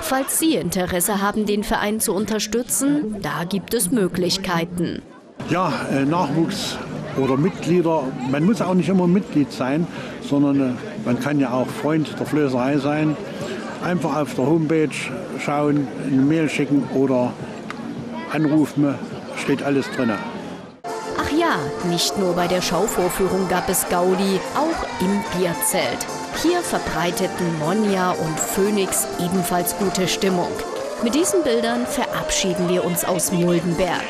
Falls Sie Interesse haben, den Verein zu unterstützen, da gibt es Möglichkeiten. Ja, Nachwuchs oder Mitglieder, man muss auch nicht immer Mitglied sein, sondern man kann ja auch Freund der Flößerei sein. Einfach auf der Homepage schauen, eine Mail schicken oder anrufen, steht alles drin. Ach ja, nicht nur bei der Schauvorführung gab es Gaudi, auch im Bierzelt. Hier verbreiteten Monja und Phoenix ebenfalls gute Stimmung. Mit diesen Bildern verabschieden wir uns aus Muldenberg.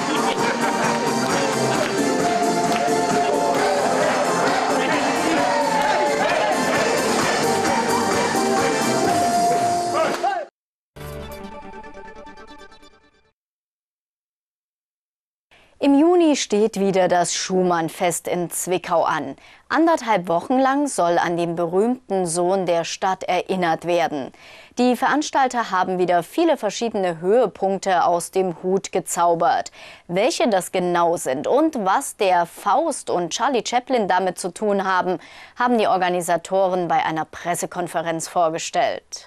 Im Juni steht wieder das Schumann-Fest in Zwickau an. 1,5 Wochen lang soll an den berühmten Sohn der Stadt erinnert werden. Die Veranstalter haben wieder viele verschiedene Höhepunkte aus dem Hut gezaubert. Welche das genau sind und was der Faust und Charlie Chaplin damit zu tun haben, haben die Organisatoren bei einer Pressekonferenz vorgestellt.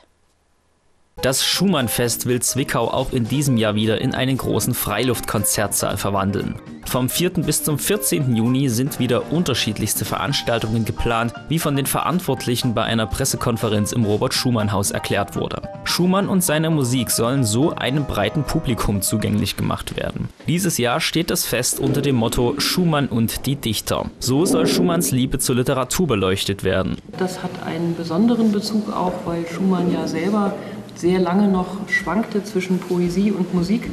Das Schumann-Fest will Zwickau auch in diesem Jahr wieder in einen großen Freiluftkonzertsaal verwandeln. Vom 4. bis zum 14. Juni sind wieder unterschiedlichste Veranstaltungen geplant, wie von den Verantwortlichen bei einer Pressekonferenz im Robert-Schumann-Haus erklärt wurde. Schumann und seine Musik sollen so einem breiten Publikum zugänglich gemacht werden. Dieses Jahr steht das Fest unter dem Motto Schumann und die Dichter. So soll Schumanns Liebe zur Literatur beleuchtet werden. Das hat einen besonderen Bezug auch, weil Schumann ja selber sehr lange noch schwankte zwischen Poesie und Musik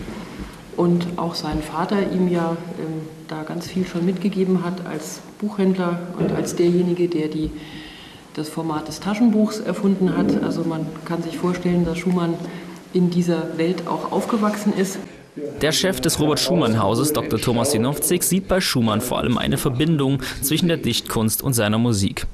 und auch sein Vater ihm ja da ganz viel schon mitgegeben hat als Buchhändler und als derjenige, der das Format des Taschenbuchs erfunden hat. Also man kann sich vorstellen, dass Schumann in dieser Welt auch aufgewachsen ist. Der Chef des Robert-Schumann-Hauses, Dr. Thomas Sinowczyk, sieht bei Schumann vor allem eine Verbindung zwischen der Dichtkunst und seiner Musik.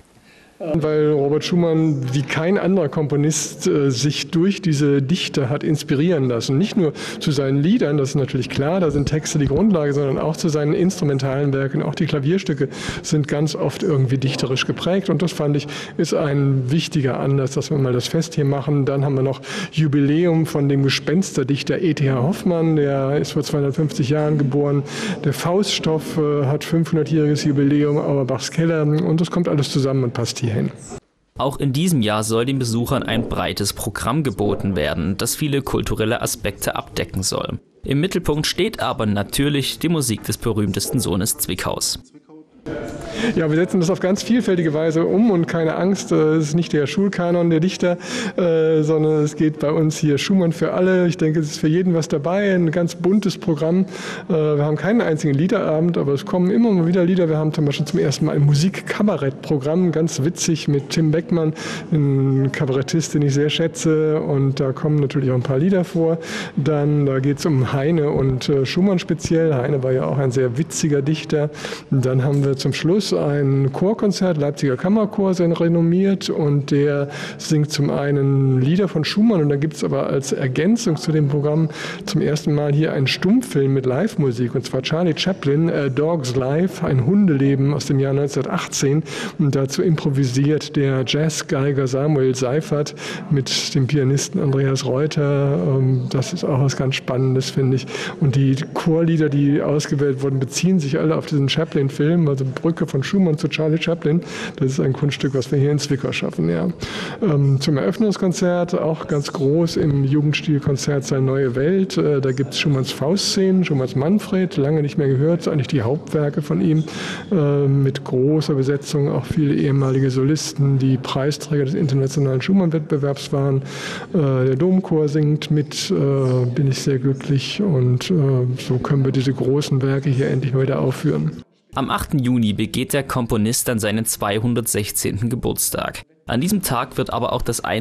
Weil Robert Schumann wie kein anderer Komponist sich durch diese Dichter hat inspirieren lassen. Nicht nur zu seinen Liedern, das ist natürlich klar, da sind Texte die Grundlage, sondern auch zu seinen instrumentalen Werken. Auch die Klavierstücke sind ganz oft irgendwie dichterisch geprägt. Und das fand ich, ist ein wichtiger Anlass, dass wir mal das Fest hier machen. Dann haben wir noch Jubiläum von dem Gespensterdichter E.T.H. Hoffmann, der ist vor 250 Jahren geboren. Der Fauststoff hat 500-jähriges Jubiläum, Auerbachs Keller. Und das kommt alles zusammen und passt hier hin. Auch in diesem Jahr soll den Besuchern ein breites Programm geboten werden, das viele kulturelle Aspekte abdecken soll. Im Mittelpunkt steht aber natürlich die Musik des berühmtesten Sohnes Zwickaus. Ja, wir setzen das auf ganz vielfältige Weise um und keine Angst, es ist nicht der Schulkanon der Dichter, sondern es geht bei uns hier Schumann für alle. Ich denke, es ist für jeden was dabei, ein ganz buntes Programm. Wir haben keinen einzigen Liederabend, aber es kommen immer mal wieder Lieder. Wir haben zum Beispiel zum ersten Mal ein Musikkabarettprogramm, ganz witzig mit Tim Beckmann, ein Kabarettist, den ich sehr schätze, und da kommen natürlich auch ein paar Lieder vor. Dann da geht es um Heine und Schumann speziell. Heine war ja auch ein sehr witziger Dichter. Dann haben wir zum Schluss ein Chorkonzert, Leipziger Kammerchor, sehr renommiert, und der singt zum einen Lieder von Schumann, und dann gibt es aber als Ergänzung zu dem Programm zum ersten Mal hier einen Stummfilm mit Live-Musik, und zwar Charlie Chaplin, Dog's Life, ein Hundeleben aus dem Jahr 1918, und dazu improvisiert der Jazzgeiger Samuel Seifert mit dem Pianisten Andreas Reuter. Das ist auch was ganz Spannendes, finde ich, und die Chorlieder, die ausgewählt wurden, beziehen sich alle auf diesen Chaplin-Film, also Brücke von Schumann zu Charlie Chaplin. Das ist ein Kunststück, was wir hier in Zwickau schaffen. Ja. Zum Eröffnungskonzert, auch ganz groß im Jugendstilkonzert Seine neue Welt. Da gibt es Schumanns Faustszenen, Schumanns Manfred, lange nicht mehr gehört, eigentlich die Hauptwerke von ihm, mit großer Besetzung, auch viele ehemalige Solisten, die Preisträger des internationalen Schumann-Wettbewerbs waren. Der Domchor singt mit, bin ich sehr glücklich, und so können wir diese großen Werke hier endlich mal wieder aufführen. Am 8. Juni begeht der Komponist dann seinen 216. Geburtstag. An diesem Tag wird aber auch das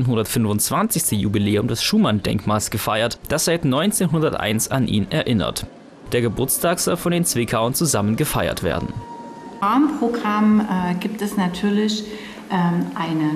125. Jubiläum des Schumann-Denkmals gefeiert, das seit 1901 an ihn erinnert. Der Geburtstag soll von den Zwickauern zusammen gefeiert werden. Im Programm gibt es natürlich eine